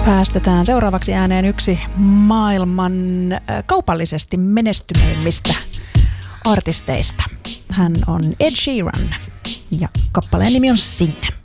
Päästetään seuraavaksi ääneen yksi maailman kaupallisesti menestyneimmistä artisteista. Hän on Ed Sheeran ja kappaleen nimi on Sing.